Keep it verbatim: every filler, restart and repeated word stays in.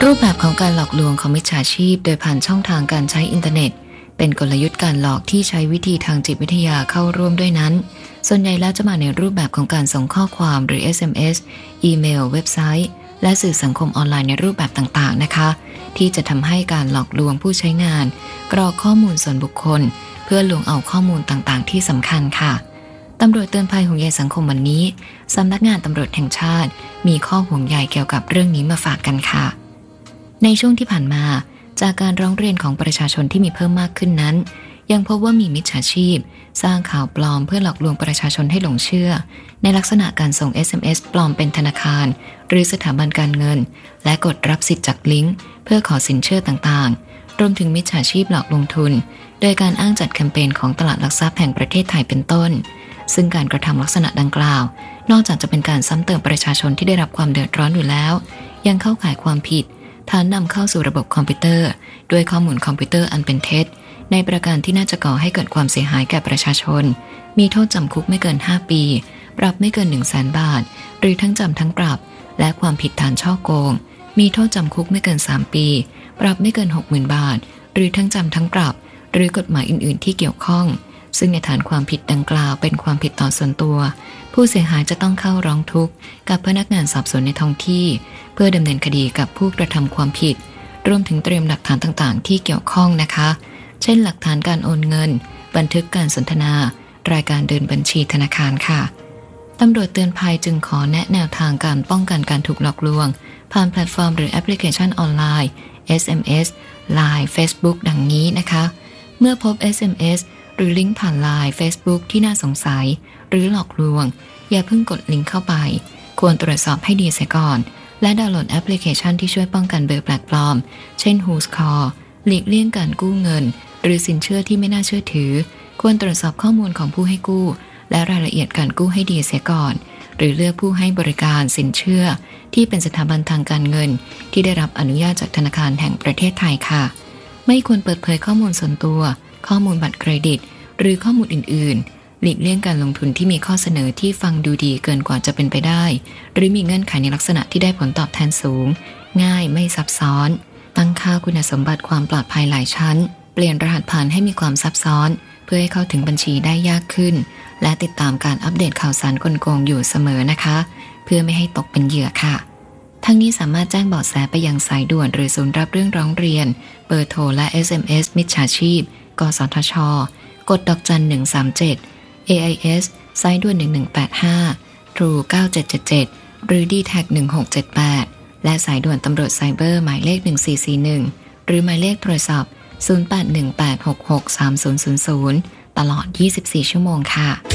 รูปแบบของการหลอกลวงของมิจฉาชีพโดยผ่านช่องทางการใช้อินเทอร์เน็ตเป็นกลยุทธ์การหลอกที่ใช้วิธีทางจิตวิทยาเข้าร่วมด้วยนั้นส่วนใหญ่แล้วจะมาในรูปแบบของการส่งข้อความหรือ เอส เอ็ม เอส อีเมลเว็บไซต์และสื่อสังคมออนไลน์ในรูปแบบต่างๆนะคะที่จะทำให้การหลอกลวงผู้ใช้งานกรอกข้อมูลส่วนบุคคลเพื่อลวงเอาข้อมูลต่างๆที่สำคัญค่ะตำรวจเตือนภัยห่วงใยสังคมวันนี้สำนักงานตำรวจแห่งชาติมีข้อห่วงใยเกี่ยวกับเรื่องนี้มาฝากกันค่ะในช่วงที่ผ่านมาจากการร้องเรียนของประชาชนที่มีเพิ่มมากขึ้นนั้นยังพบว่ามีมิจฉาชีพสร้างข่าวปลอมเพื่อหลอกลวงประชาชนให้หลงเชื่อในลักษณะการส่ง เอส เอ็ม เอส ปลอมเป็นธนาคารหรือสถาบันการเงินและกดรับสิทธิ์จากลิงก์เพื่อขอสินเชื่อต่างๆรวมถึงมิจฉาชีพหลอกลงทุนโดยการอ้างจัดแคมเปญของตลาดหลักทรัพย์แห่งประเทศไทยเป็นต้นซึ่งการกระทำลักษณะดังกล่าวนอกจากจะเป็นการซ้ำเติมประชาชนที่ได้รับความเดือดร้อนอยู่แล้วยังเข้าข่ายความผิดฐานนำเข้าสู่ระบบคอมพิวเตอร์ด้วยข้อมูลคอมพิวเตอร์อันเป็นเท็จในประการที่น่าจะก่อให้เกิดความเสียหายแก่ประชาชนมีโทษจำคุกไม่เกินห้าปีปรับไม่เกิน หนึ่งแสน บาทหรือทั้งจำทั้งปรับและความผิดฐานฉ้อโกงมีโทษจำคุกไม่เกินสามปีปรับไม่เกิน หกหมื่น บาทหรือทั้งจำทั้งปรับหรือกฎหมายอื่นๆที่เกี่ยวข้องซึ่งในฐานความผิดดังกล่าวเป็นความผิดต่อส่วนตัวผู้เสียหายจะต้องเข้าร้องทุกข์กับพนักงานสอบสวนในท้องที่เพื่อดำเนินคดีกับผู้กระทำความผิดรวมถึงเตรียมหลักฐานต่างๆที่เกี่ยวข้องนะคะเช่นหลักฐานการโอนเงินบันทึกการสนทนารายการเดินบัญชีธนาคารค่ะตำรวจเตือนภัยจึงขอแนะแนวทางการป้องกันการถูกหลอกลวงผ่านแพลตฟอร์มหรือแอปพลิเคชันออนไลน์ เอส เอ็ม เอส ไลน์ Facebook ดังนี้นะคะเมื่อพบ เอส เอ็ม เอส หรือลิงก์ผ่าน ไลน์ Facebook ที่น่าสงสัยหรือหลอกลวงอย่าเพิ่งกดลิงก์เข้าไปควรตรวจสอบให้ดีเสียก่อนและดาวน์โหลดแอปพลิเคชันที่ช่วยป้องกันเบอร์แปลกปลอมเช่น Who's Call หลีกเลี่ยงการกู้เงินหรือสินเชื่อที่ไม่น่าเชื่อถือควรตรวจสอบข้อมูลของผู้ให้กู้และรายละเอียดการกู้ให้ดีเสียก่อนหรือเลือกผู้ให้บริการสินเชื่อที่เป็นสถาบันทางการเงินที่ได้รับอนุญาตจากธนาคารแห่งประเทศไทยค่ะไม่ควรเปิดเผยข้อมูลส่วนตัวข้อมูลบัตรเครดิตหรือข้อมูลอื่นๆหลีกเลี่ยงการลงทุนที่มีข้อเสนอที่ฟังดูดีเกินกว่าจะเป็นไปได้หรือมีเงื่อนไขในลักษณะที่ได้ผลตอบแทนสูงง่ายไม่ซับซ้อนตั้งค่าคุณสมบัติความปลอดภัยหลายชั้นเปลี่ยนรหัสผ่านให้มีความซับซ้อนเพื่อให้เข้าถึงบัญชีได้ยากขึ้นและติดตามการอัปเดตข่าวสารกลโกงอยู่เสมอนะคะเพื่อไม่ให้ตกเป็นเหยื่อค่ะทั้งนี้สามารถแจ้งเบาะแสไปยังสายด่วนหรือศูนย์รับเรื่องร้องเรียนเบอร์โทรและ เอส เอ็ม เอส มิจฉาชีพกสทช.กดดอกจันหนึ่งสามเจ็ด เอ ไอ เอส สายด่วนหนึ่งหนึ่งแปดห้า True เก้าเจ็ดเจ็ดเจ็ดหรือ ดี แท็ก หนึ่งหกเจ็ดแปดและสายด่วนตำรวจไซเบอร์หมายเลขหนึ่งสี่สี่หนึ่งหรือหมายเลขโทรศัพท์ศูนย์ แปด หนึ่ง แปด หก หก สาม ศูนย์ ศูนย์ ศูนย์ตลอดยี่สิบสี่ชั่วโมงค่ะ